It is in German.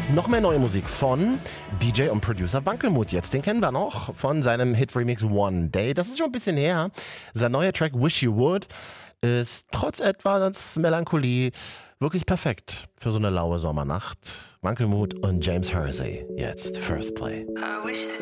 Noch mehr neue Musik von DJ und Producer Wankelmut jetzt. Den kennen wir noch von seinem Hit-Remix One Day. Das ist schon ein bisschen her. Sein neuer Track Wish You Would ist trotz etwas Melancholie wirklich perfekt für so eine laue Sommernacht. Wankelmut und James Hersey jetzt First Play. I wish that